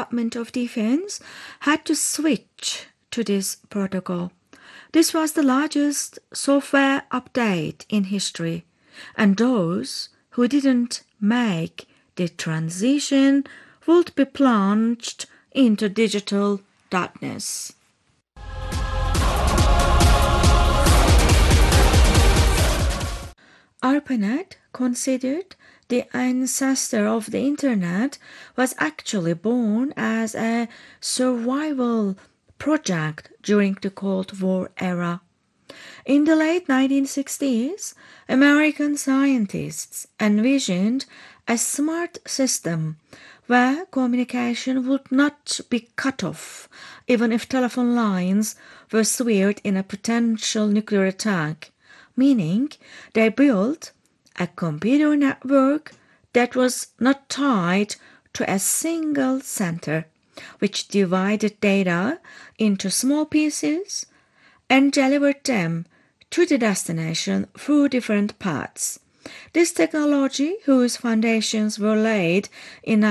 Department of Defense had to switch to this protocol. This was the largest software update in history, and those who didn't make the transition would be plunged into digital darkness. ARPANET, considered the ancestor of the Internet, was actually born as a survival project during the Cold War era. In the late 1960s, American scientists envisioned a smart system where communication would not be cut off, even if telephone lines were severed in a potential nuclear attack, meaning they built a computer network that was not tied to a single center, which divided data into small pieces and delivered them to the destination through different paths. This technology, whose foundations were laid in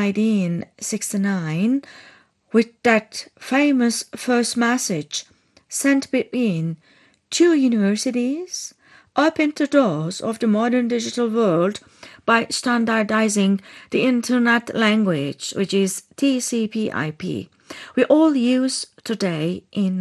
1969 with that famous first message sent between two universities, opened the doors of the modern digital world by standardizing the Internet language, which is TCP/IP, we all use today in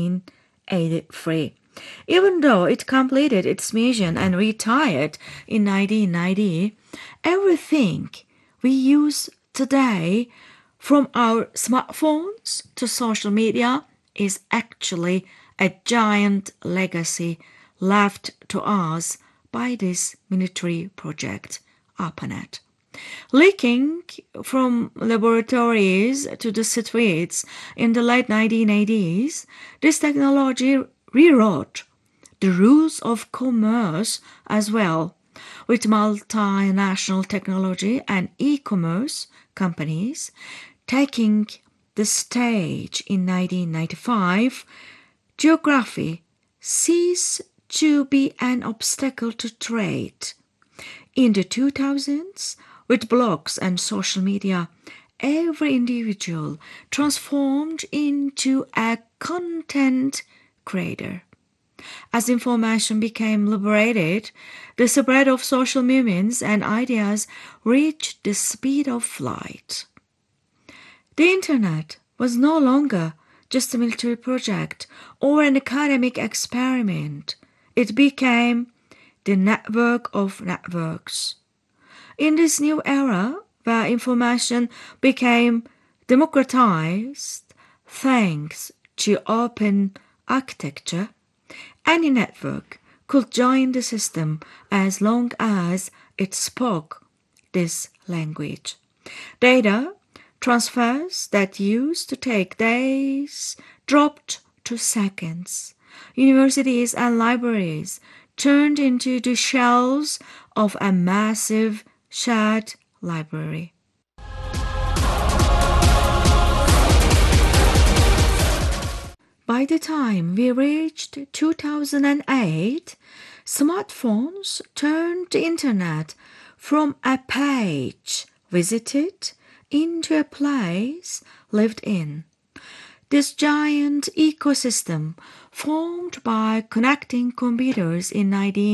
1983. Even though it completed its mission and retired in 1990, everything we use today, from our smartphones to social media, is actually a giant legacy left to us by this military project, ARPANET. Leaking from laboratories to the streets in the late 1980s, this technology rewrote the rules of commerce as well, with multinational technology and e-commerce companies taking the stage in 1995. Geography ceased to be an obstacle to trade. In the 2000s, with blogs and social media, every individual transformed into a content creator. As information became liberated, the spread of social movements and ideas reached the speed of light. The Internet was no longer just a military project or an academic experiment. It became the network of networks. In this new era, where information became democratized thanks to open architecture, any network could join the system as long as it spoke this language. Data transfers that used to take days dropped to seconds. Universities and libraries turned into the shelves of a massive shared library. By the time we reached 2008, smartphones turned the Internet from a page visited into a place lived in. This giant ecosystem, formed by connecting computers in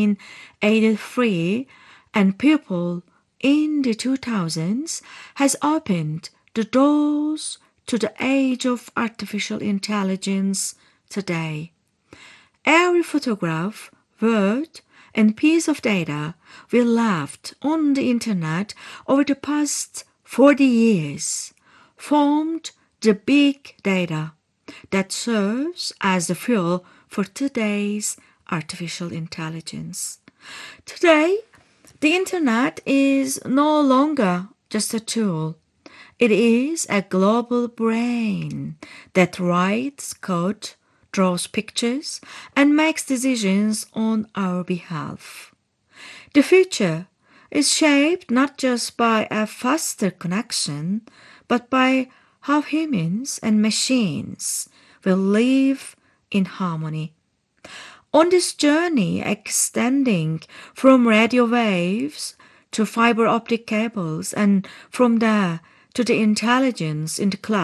1983 and people in the 2000s, has opened the doors to the age of artificial intelligence today. Every photograph, word, and piece of data we left on the Internet over the past 40 years formed the big data that serves as the fuel for today's artificial intelligence. Today, the Internet is no longer just a tool. It is a global brain that writes code, draws pictures, and makes decisions on our behalf. The future is shaped not just by a faster connection, but by how humans and machines will live in harmony. On this journey extending from radio waves to fiber optic cables and from there to the intelligence in the cloud,